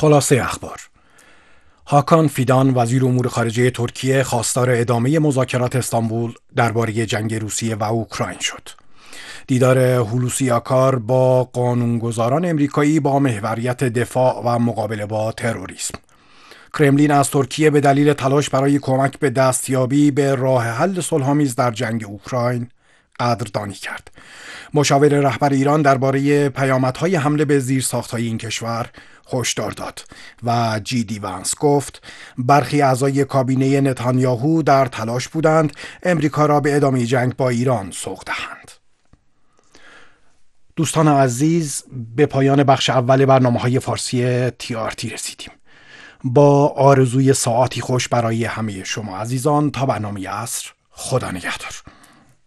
خلاصه اخبار: هاکان فیدان وزیر امور خارجه ترکیه خواستار ادامه مذاکرات استانبول درباره جنگ روسیه و اوکراین شد. دیدار هولوسی آکار با قانونگذاران امریکایی با محوریت دفاع و مقابله با تروریسم. کرملین از ترکیه به دلیل تلاش برای کمک به دستیابی به راه حل صلح‌آمیز در جنگ اوکراین قدردانی کرد. مشاور رهبر ایران درباره پیامدهای حمله به زیرساخت‌های این کشور هشدار داد و جی دی وانس گفت برخی اعضای کابینه نتانیاهو در تلاش بودند امریکا را به ادامه جنگ با ایران سوق دهند. دوستان عزیز، به پایان بخش اول برنامه‌های فارسی TRT رسیدیم. با آرزوی ساعاتی خوش برای همه شما عزیزان تا برنامه عصر، خدا نگهدار.